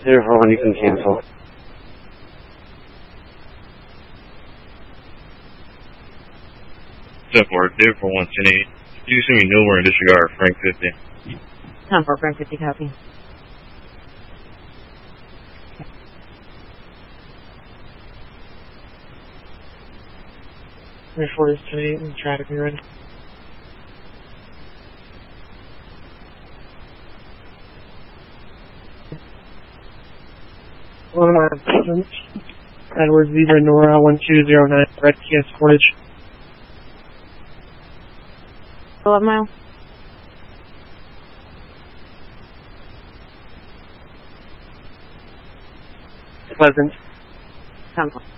Therefore, when you can cancel. Step forward, therefore 110-8. You see me nowhere in disregard, Frank 50. 10-4, Frank 50, copy. Therefore is 10-8 and traffic be ready. Edward Zebra Nora 1209, Red Kia Sportage. 11 mile. Pleasant. 10-4.